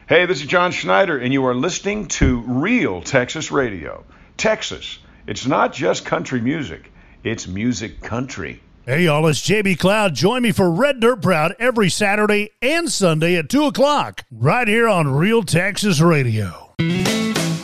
Hey, this is John Schneider, and you are listening to Real Texas Radio. Texas, it's not just country music, it's music country. Hey, y'all, it's JB Cloud. Join me for Red Dirt Proud every Saturday and Sunday at 2 o'clock, right here on Real Texas Radio.